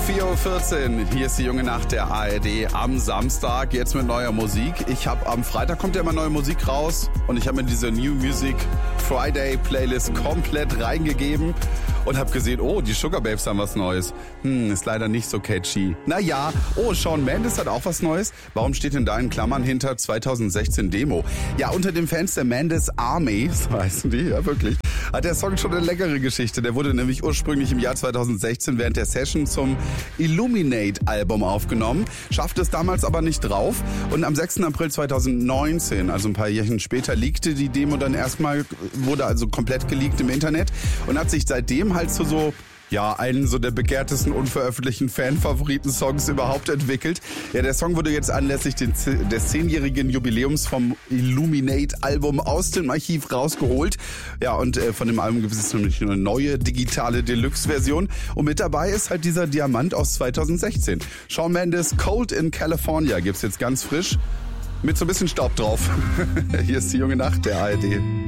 4:14 Uhr, hier ist die junge Nacht der ARD am Samstag, jetzt mit neuer Musik. Am Freitag kommt ja immer neue Musik raus und ich habe mir diese New Music Friday Playlist komplett reingegeben und habe gesehen, oh, die Sugar Babes haben was Neues. Ist leider nicht so catchy. Naja, oh, Shawn Mendes hat auch was Neues. Warum steht denn da in Klammern hinter 2016 Demo? Ja, unter den Fans der Mendes Army, so heißen die, ja wirklich, hat der Song schon eine leckere Geschichte. Der wurde nämlich ursprünglich im Jahr 2016 während der Session zum Illuminate-Album aufgenommen, schaffte es damals aber nicht drauf und am 6. April 2019, also ein paar Jährchen später, leakte die Demo dann erstmal, wurde also komplett geleakt im Internet und hat sich seitdem halt zu einen so der begehrtesten unveröffentlichten Fan-Favoriten-Songs überhaupt entwickelt. Ja, der Song wurde jetzt anlässlich des 10-jährigen Jubiläums vom Illuminate-Album aus dem Archiv rausgeholt. Ja, und von dem Album gibt es nämlich eine neue digitale Deluxe-Version. Und mit dabei ist halt dieser Diamant aus 2016. Shawn Mendes Cold in California gibt's jetzt ganz frisch mit so ein bisschen Staub drauf. Hier ist die junge Nacht der ARD.